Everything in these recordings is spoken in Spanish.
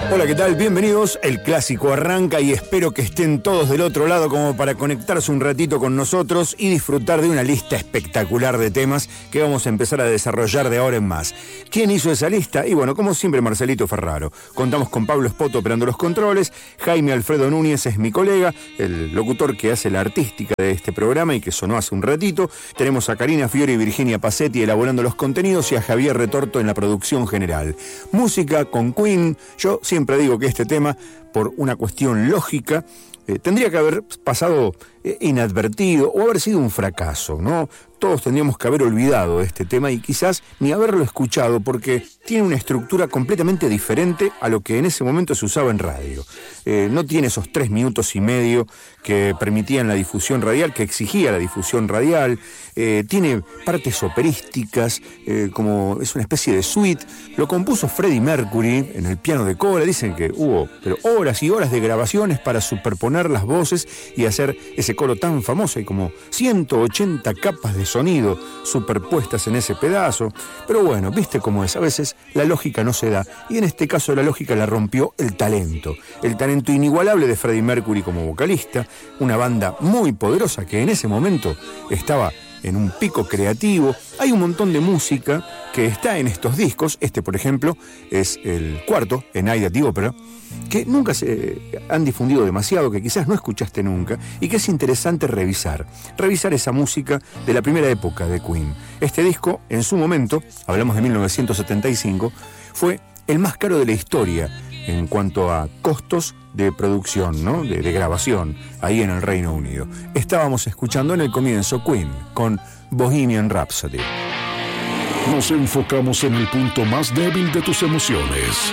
Hola, ¿qué tal? Bienvenidos. El clásico arranca y espero que estén todos del otro lado como para conectarse un ratito con nosotros y disfrutar de una lista espectacular de temas que vamos a empezar a desarrollar de ahora en más. ¿Quién hizo esa lista? Y bueno, como siempre, Marcelito Ferraro. Contamos con Pablo Espoto operando los controles, Jaime Alfredo Núñez es mi colega, el locutor que hace la artística de este programa y que sonó hace un ratito. Tenemos a Karina Fiori y Virginia Pacetti elaborando los contenidos y a Javier Retorto en la producción general. Música con Queen. Yo siempre digo que este tema, por una cuestión lógica, tendría que haber pasado inadvertido o haber sido un fracaso, ¿no? Todos tendríamos que haber olvidado este tema y quizás ni haberlo escuchado porque tiene una estructura completamente diferente a lo que en ese momento se usaba en radio. No tiene esos 3 minutos y medio que permitían la difusión radial, que exigía la difusión radial. Tiene partes operísticas, como es una especie de suite. Lo compuso Freddie Mercury en el piano de cola. Dicen que hubo horas y horas de grabaciones para superponer las voces y hacer ese coro tan famoso. Hay como 180 capas de sonido superpuestas en ese pedazo. Pero bueno, viste cómo es, a veces la lógica no se da, y en este caso la lógica la rompió el talento inigualable de Freddie Mercury como vocalista, una banda muy poderosa que en ese momento estaba en un pico creativo. Hay un montón de música que está en estos discos. Este, por ejemplo, es el cuarto, A Night at the Opera, que nunca se han difundido demasiado, que quizás no escuchaste nunca, y que es interesante revisar esa música de la primera época de Queen. Este disco, en su momento, hablamos de 1975, fue el más caro de la historia en cuanto a costos de producción, ¿no? de grabación, ahí en el Reino Unido. Estábamos escuchando en el comienzo Queen, con Bohemian Rhapsody. Nos enfocamos en el punto más débil de tus emociones.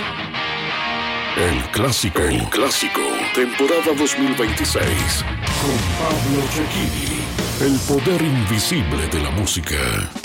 El clásico, temporada 2026. Con Pablo Cecchini, el poder invisible de la música.